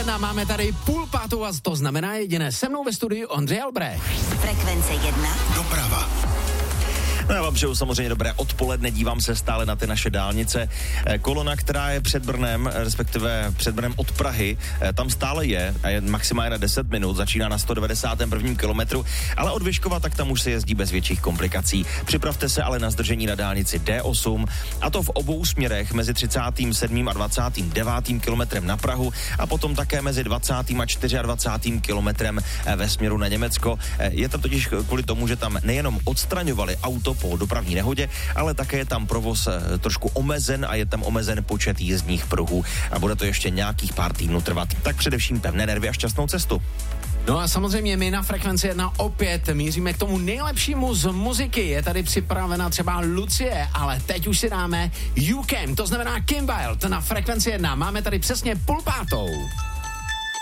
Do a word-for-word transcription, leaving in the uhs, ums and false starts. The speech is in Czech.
jedna, máme tady půl pátou a to znamená jediné. Se mnou ve studiu Ondřej Albrecht. Frekvence jedna. Doprava. No já vám přeju samozřejmě dobré odpoledne, dívám se stále na ty naše dálnice. Kolona, která je před Brnem, respektive před Brnem od Prahy, tam stále je a je maximálně na deset minut, začíná na sto devadesátém prvním kilometru, ale od Vyškova tak tam už se jezdí bez větších komplikací. Připravte se ale na zdržení na dálnici D osm, a to v obou směrech mezi třicátým sedmým a dvacátým devátým kilometrem na Prahu a potom také mezi dvacátým a dvacátým čtvrtým kilometrem ve směru na Německo. Je to totiž kvůli tomu, že tam nejenom odstraňovali auto po dopravní nehodě, ale také je tam provoz trošku omezen a je tam omezen počet jízdních pruhů a bude to ještě nějakých pár týdnů trvat. Tak především pevné nervy a šťastnou cestu. No a samozřejmě my na Frekvenci jedna opět míříme k tomu nejlepšímu z muziky. Je tady připravena třeba Lucie, ale teď už si dáme You Can, to znamená Kim Wilde na Frekvenci jedna. Máme tady přesně půl pátou.